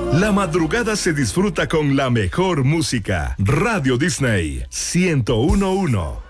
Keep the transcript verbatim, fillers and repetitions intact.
La madrugada se disfruta con la mejor música. Radio Disney ciento uno punto uno.